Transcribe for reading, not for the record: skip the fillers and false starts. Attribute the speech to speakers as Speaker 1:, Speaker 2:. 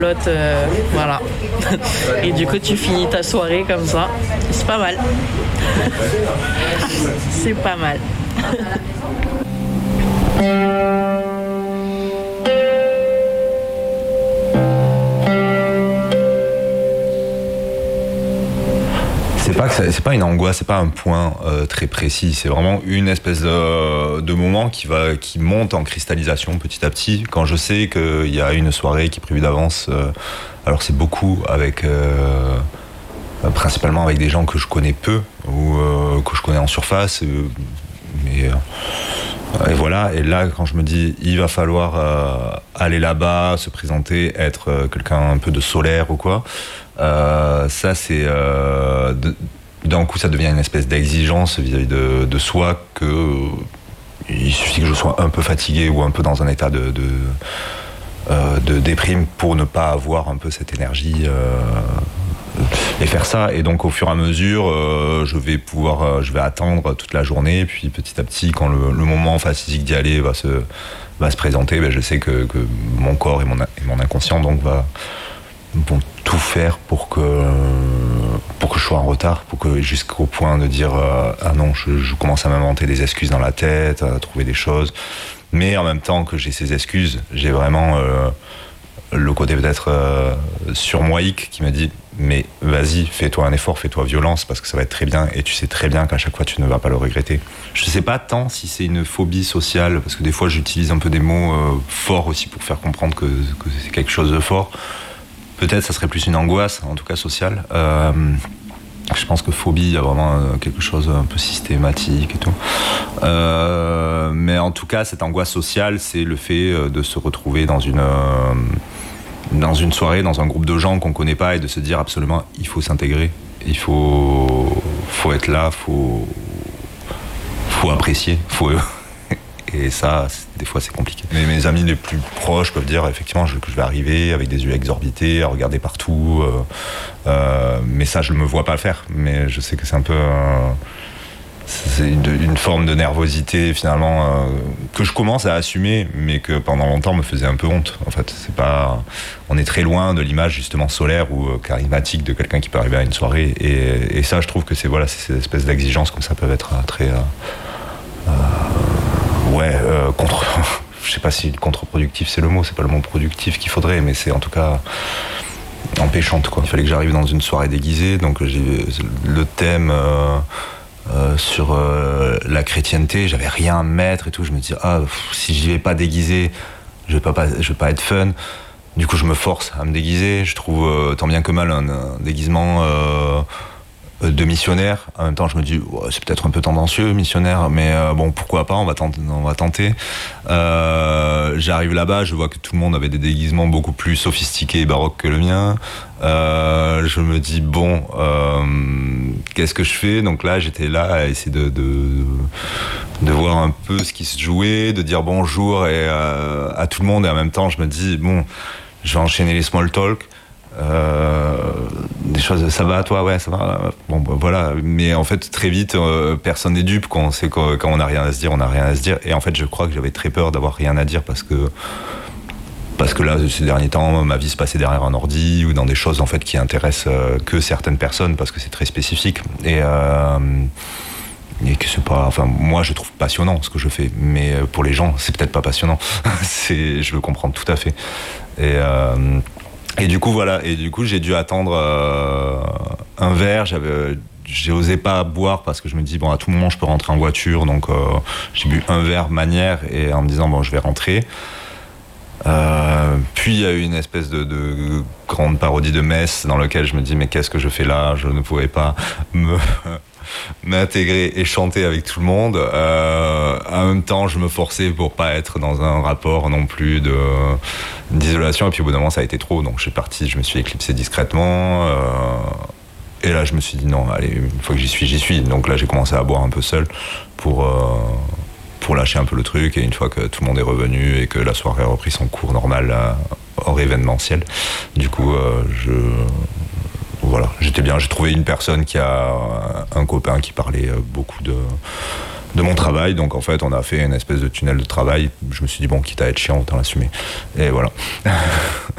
Speaker 1: Voilà. Et du coup, tu finis ta soirée comme ça. C'est pas mal. C'est pas mal.
Speaker 2: C'est pas une angoisse, c'est pas un point très précis. C'est vraiment une espèce de moment qui monte en cristallisation petit à petit. Quand je sais qu'il y a une soirée qui est prévue d'avance, alors c'est beaucoup avec principalement avec des gens que je connais peu ou que je connais en surface. Et voilà, et là quand je me dis il va falloir aller là-bas, se présenter, être quelqu'un un peu de solaire ou quoi, ça c'est d'un coup ça devient une espèce d'exigence vis-à-vis de soi que il suffit que je sois un peu fatigué ou un peu dans un état de déprime pour ne pas avoir un peu cette énergie et faire ça. Et donc au fur et à mesure je vais attendre toute la journée, puis petit à petit quand le moment fatidique d'y aller va se présenter, ben, je sais que mon corps et mon inconscient donc vont tout faire pour que je sois en retard, jusqu'au point de dire ah non, je commence à m'inventer des excuses dans la tête, à trouver des choses. Mais en même temps que j'ai ces excuses, j'ai vraiment le côté peut-être surmoïque qui me dit mais vas-y, fais-toi un effort, fais-toi violence parce que ça va être très bien et tu sais très bien qu'à chaque fois tu ne vas pas le regretter. Je sais pas tant si c'est une phobie sociale parce que des fois j'utilise un peu des mots forts aussi pour faire comprendre que c'est quelque chose de fort. Peut-être ça serait plus une angoisse, en tout cas sociale. Je pense que phobie, il y a vraiment quelque chose un peu systématique et tout. Mais en tout cas, cette angoisse sociale, c'est le fait de se retrouver dans une soirée, dans un groupe de gens qu'on connaît pas et de se dire absolument, il faut s'intégrer, il faut être là, faut apprécier, Et ça, des fois, c'est compliqué. Mais mes amis les plus proches peuvent dire effectivement que je vais arriver avec des yeux exorbités, à regarder partout. Mais ça, je ne me vois pas le faire. Mais je sais que c'est un peu... c'est une forme de nervosité, finalement, que je commence à assumer, mais que pendant longtemps me faisait un peu honte. En fait, c'est pas... On est très loin de l'image, justement, solaire ou charismatique de quelqu'un qui peut arriver à une soirée. Et ça, je trouve que c'est ces espèces d'exigences comme ça peuvent être très... je sais pas si contre-productif c'est le mot, c'est pas le mot productif qu'il faudrait, mais c'est en tout cas empêchante, quoi. Il fallait que j'arrive dans une soirée déguisée, donc j'ai le thème sur la chrétienté, j'avais rien à mettre et tout, je me dis si j'y vais pas déguisé, je vais pas être fun. Du coup je me force à me déguiser, je trouve tant bien que mal un déguisement de missionnaire. En même temps, je me dis, c'est peut-être un peu tendancieux, missionnaire, mais bon, pourquoi pas, on va tenter. J'arrive là-bas, je vois que tout le monde avait des déguisements beaucoup plus sophistiqués et baroques que le mien. Je me dis, bon, qu'est-ce que je fais ? Donc là, j'étais là à essayer de voir un peu ce qui se jouait, de dire bonjour à tout le monde, et en même temps, je me dis, bon, je vais enchaîner les small talk. Des choses, ça va toi, ouais, ça va, bon bah, voilà, mais en fait très vite personne n'est dupe quand on sait quand on n'a rien à se dire, on n'a rien à se dire, et en fait je crois que j'avais très peur d'avoir rien à dire parce que là ces derniers temps ma vie se passait derrière un ordi ou dans des choses en fait qui intéressent que certaines personnes parce que c'est très spécifique et que c'est pas, enfin moi je trouve passionnant ce que je fais, mais pour les gens c'est peut-être pas passionnant. Je le comprends tout à fait. Et du coup voilà, j'ai dû attendre un verre. J'ai osé pas boire parce que je me dis bon, à tout moment je peux rentrer en voiture, donc j'ai bu un verre manière et en me disant bon, je vais rentrer. Puis il y a eu une espèce de grande parodie de messe dans laquelle je me dis mais qu'est-ce que je fais là ? Je ne pourrais pas m'intégrer et chanter avec tout le monde. En même temps, je me forçais pour pas être dans un rapport non plus d'isolation. Et puis au bout d'un moment, ça a été trop. Donc je suis parti, je me suis éclipsé discrètement. Et là, je me suis dit non, allez, une fois que j'y suis. Donc là, j'ai commencé à boire un peu seul pour lâcher un peu le truc. Et une fois que tout le monde est revenu et que la soirée a repris son cours normal hors événementiel, du coup, voilà, j'étais bien. J'ai trouvé une personne qui a un copain qui parlait beaucoup de mon travail. Donc en fait, on a fait une espèce de tunnel de travail. Je me suis dit, bon, quitte à être chiant, autant l'assumer. Et voilà.